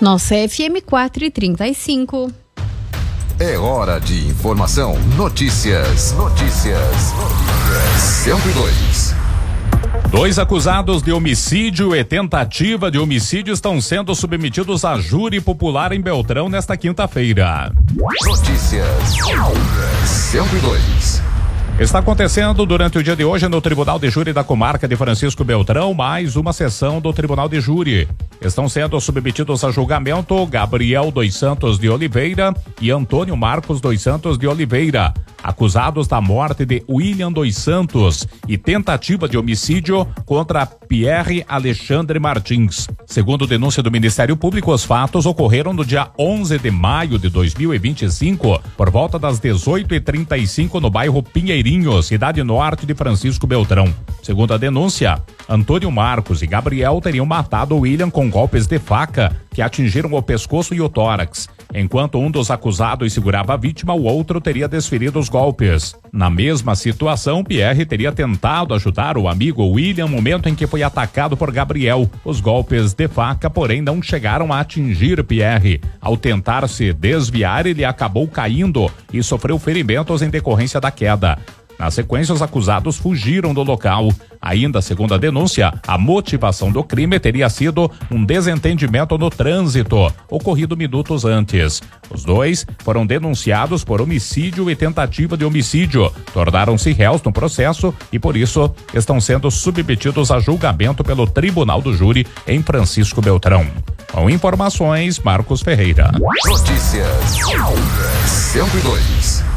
Nossa FM 4h35. É hora de informação. Notícias. 102. 2 acusados de homicídio e tentativa de homicídio estão sendo submetidos a júri popular em Beltrão nesta quinta-feira. Notícias. 102. Está acontecendo durante o dia de hoje no Tribunal de Júri da Comarca de Francisco Beltrão mais uma sessão do Tribunal de Júri. Estão sendo submetidos a julgamento Gabriel dos Santos de Oliveira e Antônio Marcos dos Santos de Oliveira, acusados da morte de William dos Santos e tentativa de homicídio contra Pierre Alexandre Martins. Segundo denúncia do Ministério Público, os fatos ocorreram no dia 11 de maio de 2025, por volta das 18h35 no bairro Pinheirinho, cidade norte de Francisco Beltrão. Segundo a denúncia, Antônio Marcos e Gabriel teriam matado William com golpes de faca que atingiram o pescoço e o tórax. Enquanto um dos acusados segurava a vítima, o outro teria desferido os golpes. Na mesma situação, Pierre teria tentado ajudar o amigo William no momento em que foi atacado por Gabriel. Os golpes de faca, porém, não chegaram a atingir Pierre. Ao tentar se desviar, ele acabou caindo e sofreu ferimentos em decorrência da queda. Na sequência, os acusados fugiram do local. Ainda segundo a denúncia, a motivação do crime teria sido um desentendimento no trânsito, ocorrido minutos antes. Os dois foram denunciados por homicídio e tentativa de homicídio, tornaram-se réus no processo e, por isso, estão sendo submetidos a julgamento pelo Tribunal do Júri em Francisco Beltrão. Com informações, Marcos Ferreira. Notícias 102.